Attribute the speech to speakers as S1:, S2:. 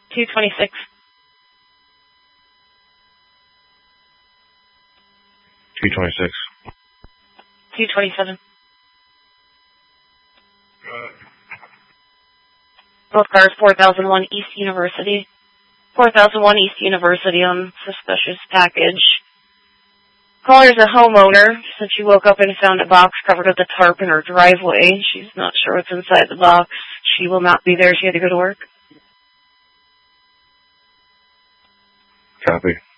S1: 226.
S2: 226.
S1: 227. Both cars, 4001 East University. 4001 East University on suspicious package. Caller's a homeowner. Said she woke up and found a box covered with a tarp in her driveway. She's not sure what's inside the box. She will not be there. She had to go to work.
S2: Copy.